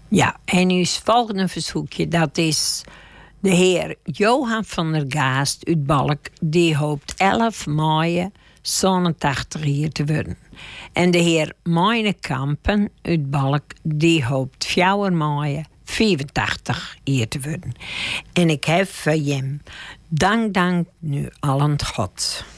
Ja, en uw volgende verzoekje, dat is de heer Johan van der Gaast uit Balk. Die hoopt 11 mei 87 hier te worden. En de heer Meine Kampen uit Balk, die hoopt 4 mei 85 hier te worden. En ik heb voor hem dank nu allen God.